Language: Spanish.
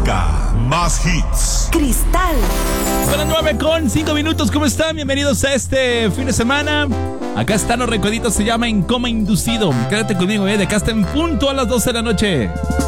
música, más hits. Cristal. Son las 9:05. ¿Cómo están? Bienvenidos a este fin de semana. Acá están los recuerditos, se llama En Coma Inducido. Quédate conmigo, de acá hasta en punto a las 12 de la noche.